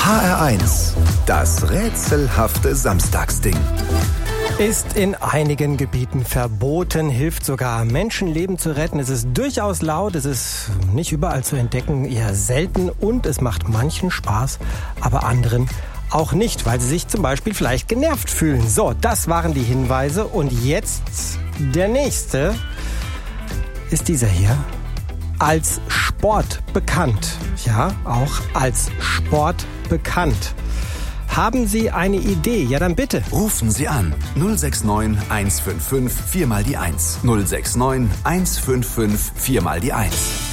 HR1, das rätselhafte Samstagsding. Ist in einigen Gebieten verboten, hilft sogar Menschenleben zu retten. Es ist durchaus laut, es ist nicht überall zu entdecken, eher selten und es macht manchen Spaß, aber anderen auch nicht, weil sie sich zum Beispiel vielleicht genervt fühlen. So, das waren die Hinweise und jetzt der nächste ist dieser hier. Als Sport bekannt, ja, auch als Sport bekannt. Haben Sie eine Idee? Ja, dann bitte. Rufen Sie an 069 155 4 mal die 1. 069 155 4 mal die 1.